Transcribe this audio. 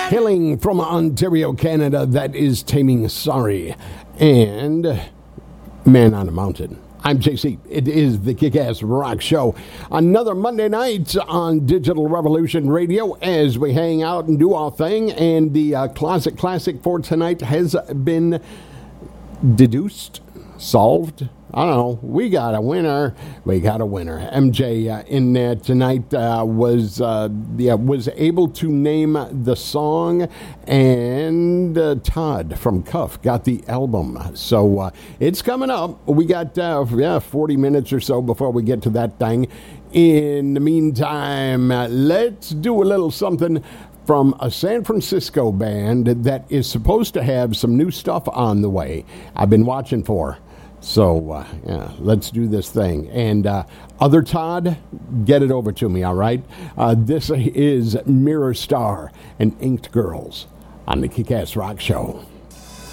Hailing from Ontario, Canada, that is Taming Sorry and Man on a Mountain. I'm JC. It is the Kick-Ass Rock Show. Another Monday night on Digital Revolution Radio as we hang out and do our thing. And the Closet Classic for tonight has been deduced, solved. I don't know. We got a winner. MJ in there tonight was able to name the song, and Todd from Cuff got the album. So it's coming up. We got 40 minutes or so before we get to that thing. In the meantime, let's do a little something from a San Francisco band that is supposed to have some new stuff on the way. I've been watching for. So, let's do this thing. And other Todd, get it over to me, all right? This is Mirror Star and Inked Girls on the Kick-Ass Rock Show.